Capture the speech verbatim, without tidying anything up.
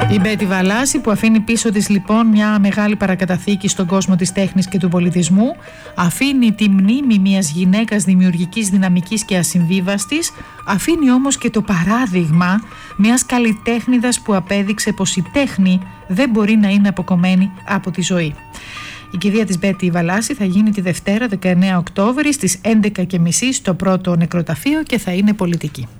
Η Μπέτη Βαλάση, που αφήνει πίσω της λοιπόν μια μεγάλη παρακαταθήκη στον κόσμο της τέχνης και του πολιτισμού, αφήνει τη μνήμη μιας γυναίκας δημιουργικής, δυναμικής και ασυμβίβαστης, αφήνει όμως και το παράδειγμα μιας καλλιτέχνηδας που απέδειξε πως η τέχνη δεν μπορεί να είναι αποκομμένη από τη ζωή. Η κηδεία της Μπέτη Βαλάση θα γίνει τη Δευτέρα δεκαεννέα Οκτώβρη στις έντεκα και μισή στο πρώτο νεκροταφείο και θα είναι πολιτική.